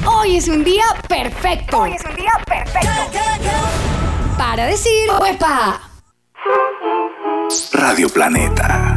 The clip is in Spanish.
Hoy es un día perfecto. Hoy es un día perfecto. Para decir ¡Uepa! Radio Planeta.